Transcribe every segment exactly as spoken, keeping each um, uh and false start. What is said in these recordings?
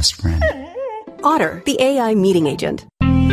best friend. Otter, the A I meeting agent.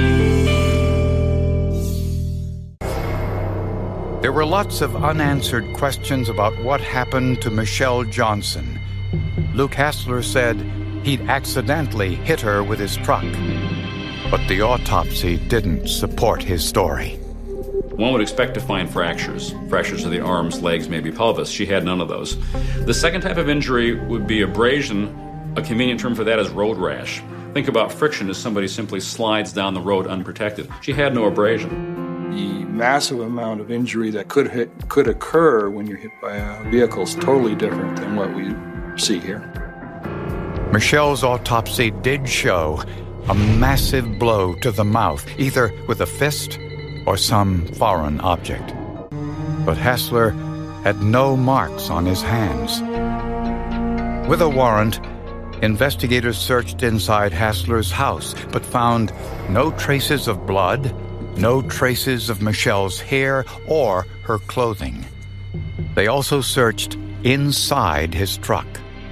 There were lots of unanswered questions about what happened to Michelle Johnson. Luke Hassler said he'd accidentally hit her with his truck. But the autopsy didn't support his story. One would expect to find fractures. Fractures of the arms, legs, maybe pelvis. She had none of those. The second type of injury would be abrasion. A convenient term for that is road rash. Think about friction as somebody simply slides down the road unprotected. She had no abrasion. The massive amount of injury that could hit, could occur when you're hit by a vehicle is totally different than what we see here. Michelle's autopsy did show a massive blow to the mouth, either with a fist or some foreign object. But Hassler had no marks on his hands. With a warrant, investigators searched inside Hassler's house, but found no traces of blood, no traces of Michelle's hair or her clothing. They also searched inside his truck.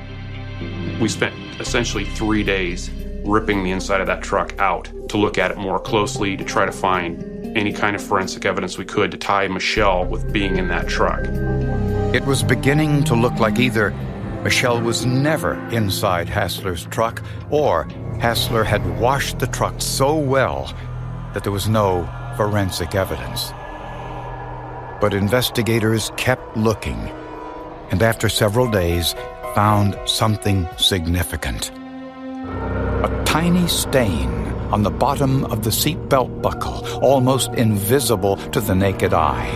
We spent essentially three days ripping the inside of that truck out to look at it more closely, to try to find any kind of forensic evidence we could to tie Michelle with being in that truck. It was beginning to look like either Michelle was never inside Hassler's truck, or Hassler had washed the truck so well that there was no forensic evidence. But investigators kept looking, and after several days, found something significant. A tiny stain on the bottom of the seatbelt buckle, almost invisible to the naked eye.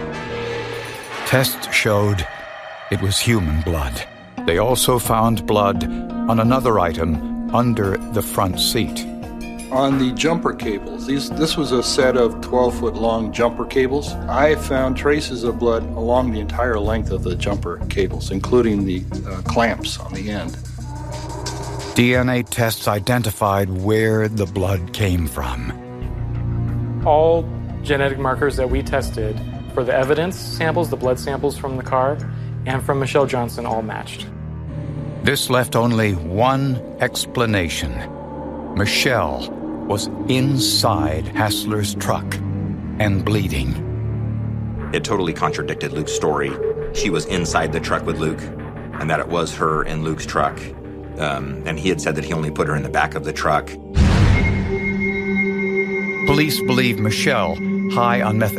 Tests showed it was human blood. They also found blood on another item under the front seat. On the jumper cables, these, this was a set of twelve-foot-long jumper cables. I found traces of blood along the entire length of the jumper cables, including the uh, clamps on the end. D N A tests identified where the blood came from. All genetic markers that we tested for the evidence samples, the blood samples from the car, and from Michelle Johnson all matched. This left only one explanation. Michelle was inside Hassler's truck and bleeding. It totally contradicted Luke's story. She was inside the truck with Luke, and that it was her in Luke's truck. Um, and he had said that he only put her in the back of the truck. Police believe Michelle, high on methamphetamine,